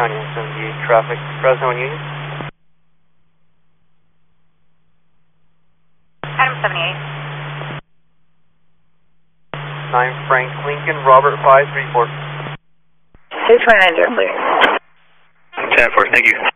County, 78 traffic, Fresno and Union. Item 78. 9 Frank Lincoln, Robert 534. 629, clear. 10-4, thank you.